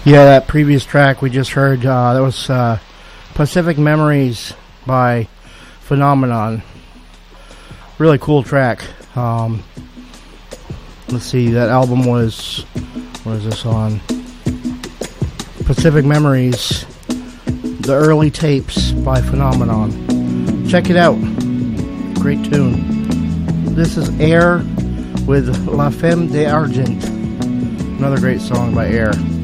Yeah, that previous track we just heard, that was Pacific Memories by Phenomenon. Really cool track. Let's see, that album was, what is this on? Pacific Memories, the early tapes by Phenomenon. Check it out. Great tune. This is Air with La Femme d'Argent. Another great song by Air.